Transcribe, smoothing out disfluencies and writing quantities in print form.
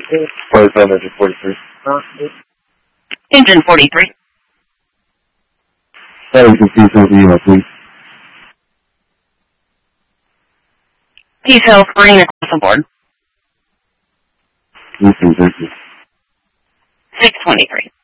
47, engine 43. Engine 43. Sorry, you can see some of the please. Details green across the board. You can, thank you. 623.